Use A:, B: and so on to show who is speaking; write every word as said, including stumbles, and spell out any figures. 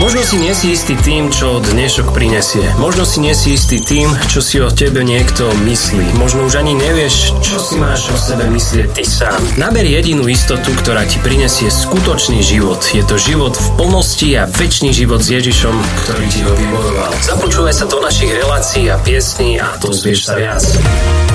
A: Možno si nie si istý tým, čo dnešok prinesie. Možno si nie si istý tým, čo si o tebe niekto myslí. Možno už ani nevieš, čo si máš o sebe myslieť ty sám. Naber jedinú istotu, ktorá ti prinesie skutočný život. Je to život v plnosti a večný život s Ježišom, ktorý ti ho vybojoval. Započúvaj sa do našich relácií a piesní a dozvieš sa viac.